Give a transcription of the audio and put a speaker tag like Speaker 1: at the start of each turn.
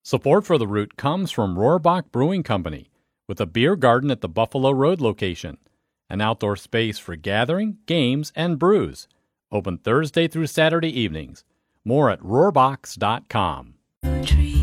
Speaker 1: Support for The Root comes from Rohrbach Brewing Company, with a beer garden at the Buffalo Road location, an outdoor space for gathering, games, and brews. Open Thursday through Saturday evenings. More at rohrbachs.com.